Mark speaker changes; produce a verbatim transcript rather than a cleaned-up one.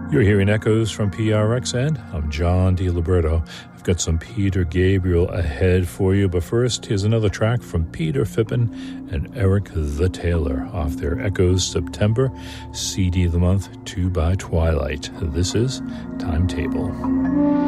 Speaker 1: You're hearing Echoes from P R X, and I'm John DiLiberto. I've got some Peter Gabriel ahead for you, but first, here's another track from Peter Phippen and Eric the Taylor off their Echoes September C D of the Month, two by Twilight. This is Timetable.